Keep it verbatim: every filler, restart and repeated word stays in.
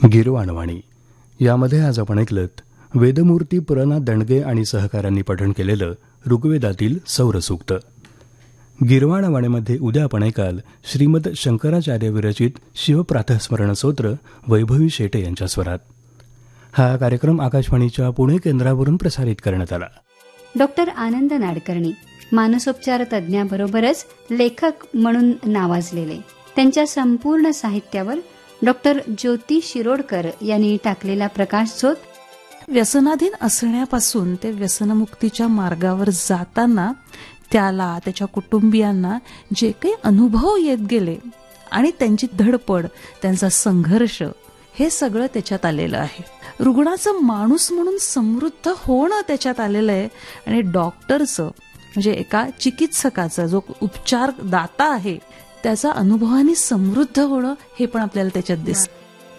गिरवाणवाणी यामध्ये आज आपण ऐकलत वेदमूर्ती पुरना दंडगे आणि सहकाऱ्यांनी पठण केलेलं ऋग्वेदातील सौरसूक्त. गिरवाणवाणीमध्ये उद्या आपण ऐकाल श्रीमद शंकराचार्य विरचित शिवप्रातःस्मरण स्तोत्र वैभवी शेटे यांच्या स्वरात. हा कार्यक्रम आकाशवाणीच्या पुणे केंद्रावरून प्रसारित करण्यात आला. डॉक्टर आनंद नाडकर्णी मानसोपचार तज्ज्ञाबरोबरच लेखक म्हणून नावाजलेले, त्यांच्या संपूर्ण साहित्यावर डॉक्टर ज्योती शिरोडकर यांनी टाकलेला प्रकाशझोत. व्यसनाधीन असण्यापासून ते व्यसनमुक्तीच्या मार्गावर जाताना त्याला, त्याच्या कुटुंबियांना जे काही अनुभव येत गेले आणि त्यांची धडपड, त्यांचा संघर्ष, हे सगळं त्याच्यात आलेलं आहे. रुग्णाचं माणूस म्हणून समृद्ध होणं त्याच्यात आलेलं आहे आणि डॉक्टरचं म्हणजे एका चिकित्सकाचा जो उपचार दाता आहे त्याचा अनुभवाने समृद्ध होणं हे पण आपल्याला त्याच्यात दिसतं.